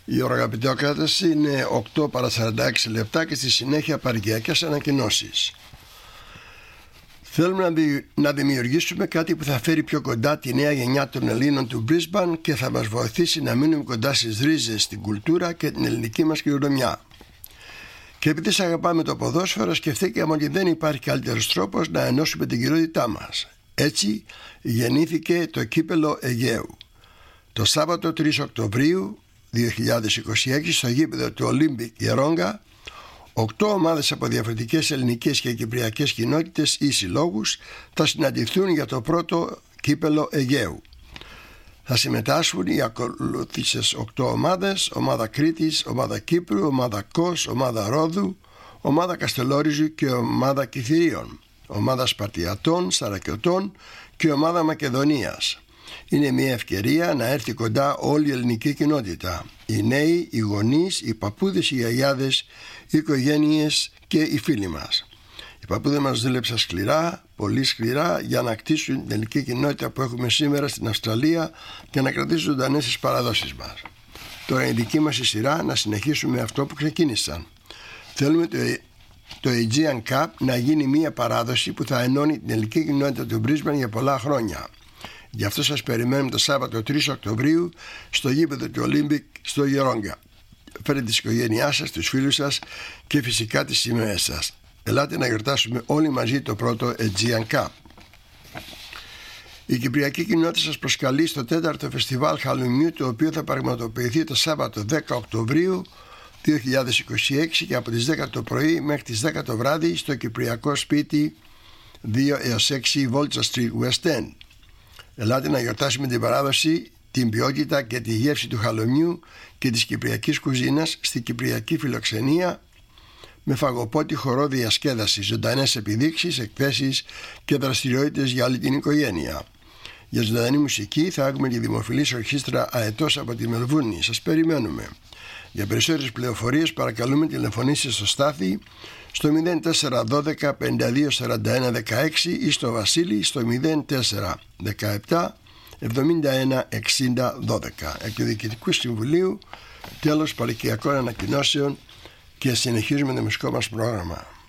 Η ώρα, αγαπητοί ακροατές, είναι 8 παρά 46 λεπτά και στη συνέχεια παρικιακές ανακοινώσεις. Θέλουμε να δημιουργήσουμε κάτι που θα φέρει πιο κοντά τη νέα γενιά των Ελλήνων του Brisbane και θα μας βοηθήσει να μείνουμε κοντά στις ρίζες, στην κουλτούρα και την ελληνική μας κληρονομιά. Και επειδή αγαπάμε το ποδόσφαιρο, σκεφτήκαμε ότι δεν υπάρχει καλύτερος τρόπος να ενώσουμε την κυριότητά μας. Έτσι γεννήθηκε το κύπελο Αιγαίου. Το Σάββατο 3 Οκτωβρίου 2026 στο γήπεδο του Olympic Γερόγκα, 8 ομάδες από διαφορετικές ελληνικές και κυπριακές κοινότητες ή συλλόγους θα συναντηθούν για το πρώτο κύπελο Αιγαίου. Θα συμμετάσχουν οι ακολούθησες 8 ομάδες: ομάδα Κρήτης, ομάδα Κύπρου, ομάδα Κος, ομάδα Ρόδου, ομάδα Καστελόριζου και ομάδα Κιθυρίων, ομάδα Σπαρτιατών, Σαρακιωτών και ομάδα Μακεδονίας. Είναι μια ευκαιρία να έρθει κοντά όλη η ελληνική κοινότητα. Οι νέοι, οι γονείς, οι παππούδες, οι γιαγιάδες, οι οικογένειες και οι φίλοι μας. Οι παππούδες μας δούλεψαν σκληρά, πολύ σκληρά, για να κτίσουν την ελληνική κοινότητα που έχουμε σήμερα στην Αυστραλία και να κρατήσουν ζωντανές τις παραδόσεις μας. Τώρα είναι δική μας η σειρά να συνεχίσουμε αυτό που ξεκίνησαν. Θέλουμε το Aegean Cup να γίνει μια παράδοση που θα ενώνει την ελληνική κοινότητα του Brisbane για πολλά χρόνια. Γι' αυτό σας περιμένουμε το Σάββατο 3 Οκτωβρίου στο γήπεδο του Olympic στο Γερόγκα. Φέρετε τις οικογένειάς σας, τους φίλους σας και φυσικά τις σημαίες σας. Ελάτε να γιορτάσουμε όλοι μαζί το πρώτο Aegean Cup. Η κυπριακή κοινότητα σας προσκαλεί στο 4ο φεστιβάλ Χαλουμιού, το οποίο θα πραγματοποιηθεί το Σάββατο 10 Οκτωβρίου 2026 και από τις 10 το πρωί μέχρι τις 10 το βράδυ στο κυπριακό σπίτι 2 έως 6 Vulture Street West End. Ελάτε να γιορτάσουμε την παράδοση, την ποιότητα και τη γεύση του χαλουμιού και της κυπριακής κουζίνας στη κυπριακή φιλοξενία, με φαγοπότη, χορό, διασκέδαση, ζωντανές επιδείξεις, εκθέσεις και δραστηριότητες για όλη την οικογένεια. Για ζωντανή μουσική θα έχουμε τη δημοφιλής ορχήστρα Αετός από τη Μελβούρνη. Σας περιμένουμε. Για περισσότερες πληροφορίες παρακαλούμε τηλεφωνήστε στο Στάθη στο 0412 52 41 16 ή στο Βασίλη στο 04 17 71 60 12. Εκ του Διοικητικού Συμβουλίου, τέλος παροικιακών ανακοινώσεων, και συνεχίζουμε το μουσικό μας πρόγραμμα.